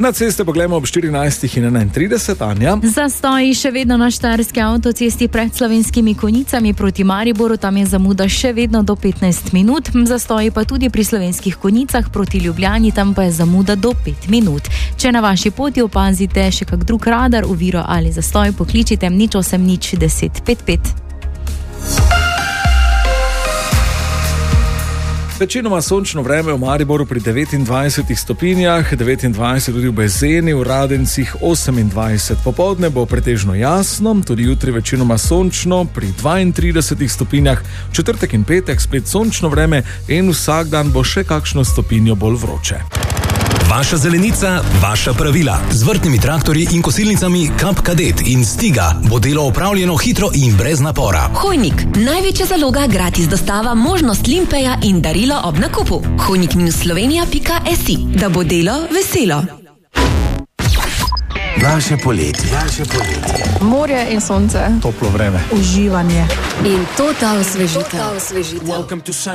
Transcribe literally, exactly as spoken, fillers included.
Na ceste pogledamo ob štirinajstih in enaintrideset, Anja. Zastoji še vedno na Štajerski avtocesti pred Slovenskimi Konjicami proti Mariboru, tam je zamuda še vedno do petnajst minut. Zastoji pa tudi pri Slovenskih Konjicah proti Ljubljani, tam pa je zamuda do pet minut. Če na vaši poti opazite še kak drug radar, oviro ali zastoj, pokličite nič osem nič deset pet pet. Večinoma sončno vreme v Mariboru pri devetindvajsetih stopinjah, devetindvajset tudi v Bezeni, v Radencih osemindvajset. Popoldne bo pretežno jasno, tudi jutri večinoma sončno pri dvaintridesetih stopinjah, četrtek in petek spet sončno vreme in vsak dan bo še kakšno stopinjo bolj vroče. Vaša zelenica, vaša pravila. Z vrtnimi traktorji in kosilnicami Kap Kadet in Stiga bo delo opravljeno hitro in brez napora. Hojnik, največja zaloga, gratis dostava, možnost limpeja in darilo ob nakupu. hojnik minus slovenija pika si, da bo delo veselo. Naše poletje. Naše poletje. Morje in sonce. Toplo vreme. Uživanje. In total osvežitev.